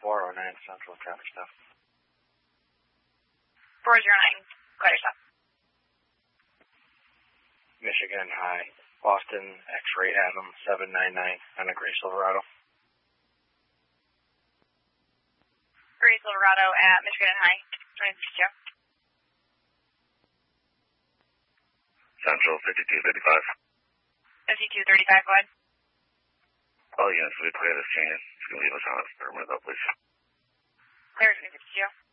409 Central traffic stuff. 409, go ahead, stop. Michigan High, Boston X-Ray Adam 799 on a Gray Silverado. Gray Silverado at Michigan High, 22. Central 5235. 5235, go ahead. Oh, yes, we clear this train. It's going to leave us on it for a minute, though, please. Clear 52.